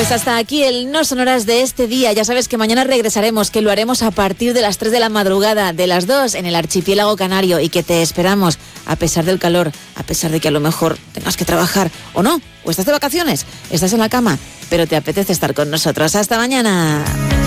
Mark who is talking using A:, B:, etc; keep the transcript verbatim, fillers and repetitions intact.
A: Pues hasta aquí el No Sonoras de este día. Ya sabes que mañana regresaremos, que lo haremos a partir de las tres de la madrugada, de las dos en el archipiélago canario, y que te esperamos a pesar del calor, a pesar de que a lo mejor tengas que trabajar o no, o estás de vacaciones, estás en la cama, pero te apetece estar con nosotros. Hasta mañana.